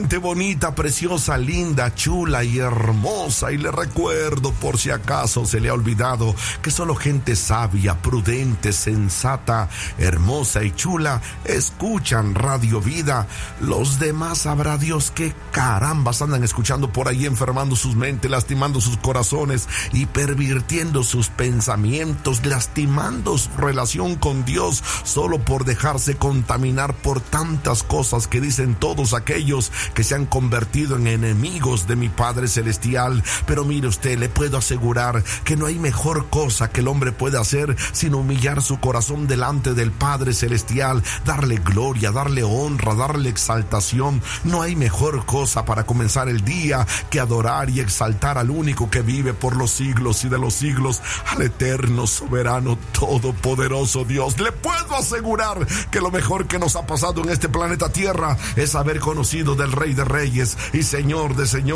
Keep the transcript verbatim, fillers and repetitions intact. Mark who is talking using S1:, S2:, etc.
S1: Bonita, preciosa, linda, chula y hermosa. Y le recuerdo, por si acaso se le ha olvidado, que solo gente sabia, prudente, sensata, hermosa y chula escuchan Radio Vida. Los demás sabrá Dios qué carambas andan escuchando por ahí, enfermando sus mentes, lastimando sus corazones y pervirtiendo sus pensamientos, lastimando su relación con Dios, solo por dejarse contaminar por tantas cosas que dicen todos aquellos que se han convertido en enemigos de mi Padre Celestial. Pero mire usted, le puedo asegurar que no hay mejor cosa que el hombre puede hacer sino humillar su corazón delante del Padre Celestial, darle gloria, darle honra, darle exaltación. No hay mejor cosa para comenzar el día que adorar y exaltar al único que vive por los siglos y de los siglos, al eterno, soberano, todopoderoso Dios. Le puedo asegurar que lo mejor que nos ha pasado en este planeta Tierra es haber conocido del Rey de Reyes y Señor de Señores.